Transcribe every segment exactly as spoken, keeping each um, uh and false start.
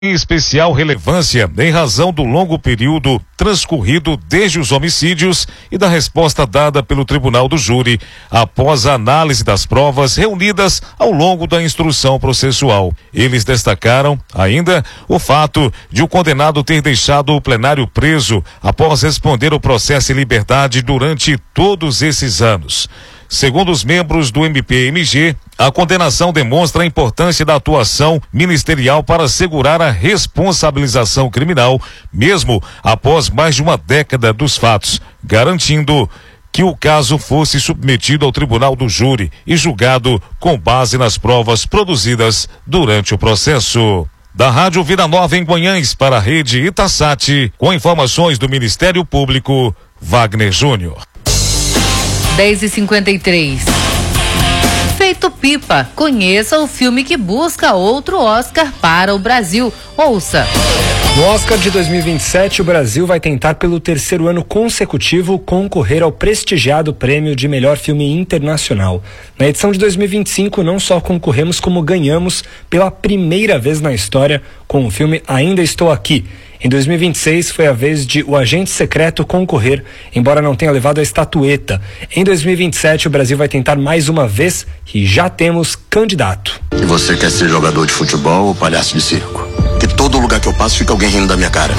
especial relevância em razão do longo período transcorrido desde os homicídios e da resposta dada pelo Tribunal do Júri após a análise das provas reunidas ao longo da instrução processual. Eles destacaram ainda o fato de o condenado ter deixado o plenário preso após responder o processo em liberdade durante todos esses anos. Segundo os membros do M P M G, a condenação demonstra a importância da atuação ministerial para assegurar a responsabilização criminal, mesmo após mais de uma década dos fatos, garantindo que o caso fosse submetido ao Tribunal do Júri e julgado com base nas provas produzidas durante o processo. Da Rádio Vida Nova em Guanhães para a Rede Itasat, com informações do Ministério Público, Wagner Júnior. dez e cinquenta e três. Feito Pipa, conheça o filme que busca outro Oscar para o Brasil. Ouça. No Oscar de dois mil e vinte e sete, o Brasil vai tentar pelo terceiro ano consecutivo concorrer ao prestigiado prêmio de melhor filme internacional. Na edição de dois mil e vinte e cinco, não só concorremos como ganhamos pela primeira vez na história com o filme Ainda Estou Aqui. Em dois mil e vinte e seis foi a vez de O Agente Secreto concorrer, embora não tenha levado a estatueta. Em dois mil e vinte e sete o Brasil vai tentar mais uma vez e já temos candidato. E você quer ser jogador de futebol ou palhaço de circo? Que todo lugar que eu passo fica alguém rindo da minha cara.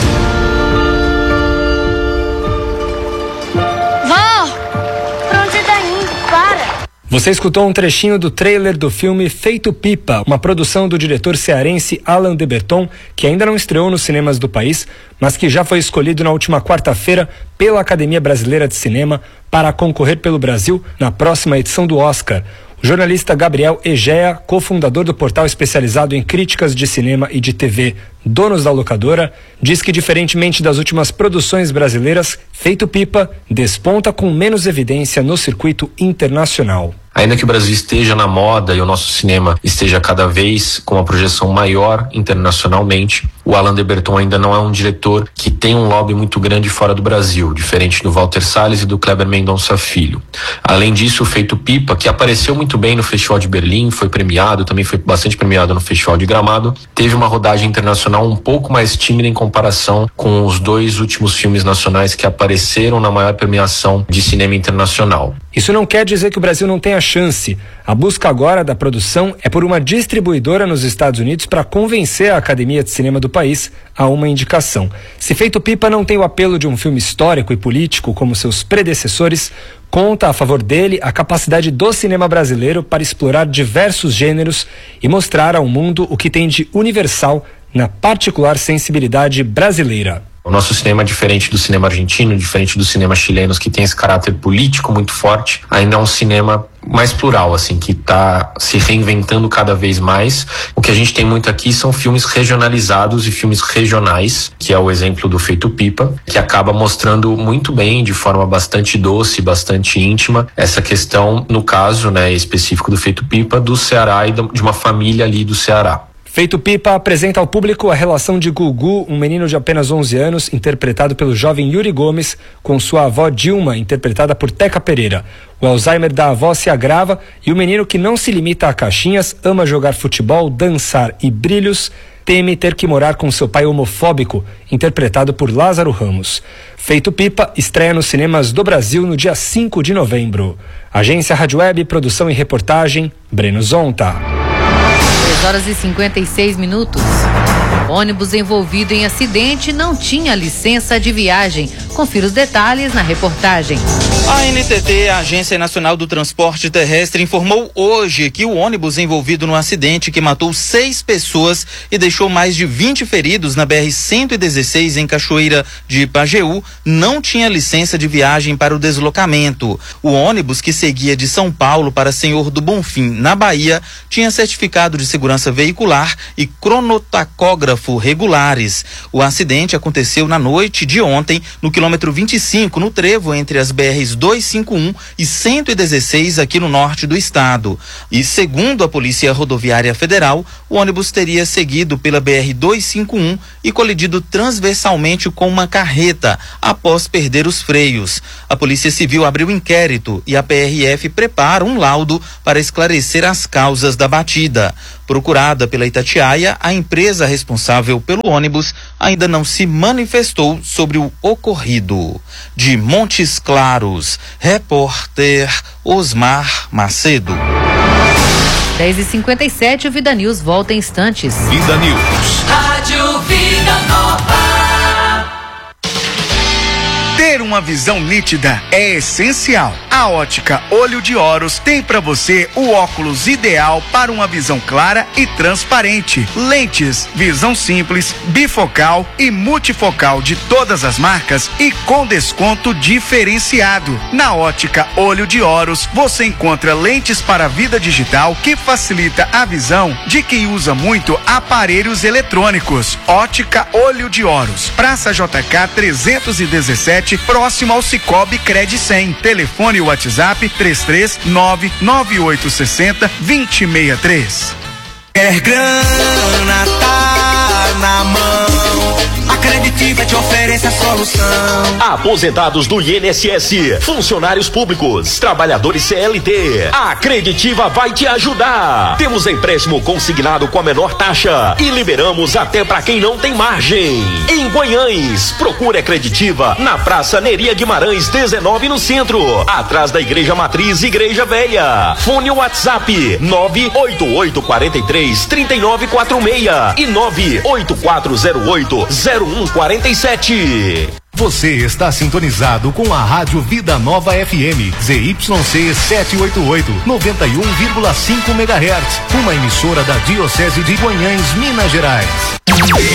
Vó! Pra onde tá indo? Para! Você escutou um trechinho do trailer do filme Feito Pipa, uma produção do diretor cearense Alain de Botton, que ainda não estreou nos cinemas do país, mas que já foi escolhido na última quarta-feira pela Academia Brasileira de Cinema para concorrer pelo Brasil na próxima edição do Oscar. O jornalista Gabriel Egea, cofundador do portal especializado em críticas de cinema e de T V Donos da Locadora, diz que, diferentemente das últimas produções brasileiras, Feito Pipa desponta com menos evidência no circuito internacional. Ainda que o Brasil esteja na moda e o nosso cinema esteja cada vez com uma projeção maior internacionalmente, o Alain de Botton ainda não é um diretor que tem um lobby muito grande fora do Brasil, diferente do Walter Salles e do Kleber Mendonça Filho. Além disso, o Feito Pipa, que apareceu muito bem no Festival de Berlim, foi premiado, também foi bastante premiado no Festival de Gramado, teve uma rodagem internacional um pouco mais tímida em comparação com os dois últimos filmes nacionais que apareceram na maior premiação de cinema internacional. Isso não quer dizer que o Brasil não tenha chance. A busca agora da produção é por uma distribuidora nos Estados Unidos para convencer a Academia de Cinema do país a uma indicação. Se Feito Pipa não tem o apelo de um filme histórico e político como seus predecessores, conta a favor dele a capacidade do cinema brasileiro para explorar diversos gêneros e mostrar ao mundo o que tem de universal na particular sensibilidade brasileira. O nosso cinema é diferente do cinema argentino, diferente do cinema chileno, que tem esse caráter político muito forte. Ainda é um cinema mais plural, assim, que está se reinventando cada vez mais. O que a gente tem muito aqui são filmes regionalizados e filmes regionais, que é o exemplo do Feito Pipa, que acaba mostrando muito bem, de forma bastante doce, bastante íntima, essa questão, no caso, né, específico do Feito Pipa, do Ceará e de uma família ali do Ceará. Feito Pipa apresenta ao público a relação de Gugu, um menino de apenas onze anos, interpretado pelo jovem Yuri Gomes, com sua avó Dilma, interpretada por Teca Pereira. O Alzheimer da avó se agrava e o menino, que não se limita a caixinhas, ama jogar futebol, dançar e brilhos, teme ter que morar com seu pai homofóbico, interpretado por Lázaro Ramos. Feito Pipa estreia nos cinemas do Brasil no dia cinco de novembro. Agência Rádio Web, produção e reportagem, Breno Zonta. três horas e cinquenta e seis minutos. Ônibus envolvido em acidente não tinha licença de viagem. Confira os detalhes na reportagem. A N T T, a Agência Nacional do Transporte Terrestre, informou hoje que o ônibus envolvido no acidente que matou seis pessoas e deixou mais de vinte feridos na B R cento e dezesseis em Cachoeira de Pajeú não tinha licença de viagem para o deslocamento. O ônibus, que seguia de São Paulo para Senhor do Bonfim, na Bahia, tinha certificado de segurança veicular e cronotacógrafo regulares. O acidente aconteceu na noite de ontem, no quilômetro vinte e cinco, no trevo entre as B Rs duzentos e cinquenta e um e cento e dezesseis, aqui no norte do estado. E segundo a Polícia Rodoviária Federal, o ônibus teria seguido pela B R duzentos e cinquenta e um e colidido transversalmente com uma carreta após perder os freios. A Polícia Civil abriu inquérito e a P R F prepara um laudo para esclarecer as causas da batida. Procurada pela Itatiaia, a empresa responsável pelo ônibus ainda não se manifestou sobre o ocorrido. De Montes Claros, repórter Osmar Macedo. dez e cinquenta e sete, o Vida News volta em instantes. Vida News. Rádio Vida Nova. Ter uma visão nítida é essencial. A Ótica Olho de Horus tem para você o óculos ideal para uma visão clara e transparente. Lentes, visão simples, bifocal e multifocal de todas as marcas e com desconto diferenciado. Na Ótica Olho de Horus, você encontra lentes para a vida digital que facilita a visão de quem usa muito aparelhos eletrônicos. Ótica Olho de Horus, Praça J K trezentos e dezessete, próximo ao Cicobi Cred cem. Telefone e WhatsApp três três nove nove oito seis zero dois zero seis três. Quer grana, tá na mão. A Creditiva te oferece a solução. Aposentados do I N S S, funcionários públicos, trabalhadores C L T. A Creditiva vai te ajudar. Temos empréstimo consignado com a menor taxa e liberamos até para quem não tem margem. Em Guanhães, procure a Creditiva na Praça Neria Guimarães dezenove no centro, atrás da Igreja Matriz Igreja Velha. Fone WhatsApp nove oito oito quatro três três nove quatro seis e nove oito quatro zero oito zero um quatro sete. Você está sintonizado com a Rádio Vida Nova F M, Z Y C setecentos e oitenta e oito, noventa e um vírgula cinco megahertz, uma emissora da Diocese de Guanhães, Minas Gerais.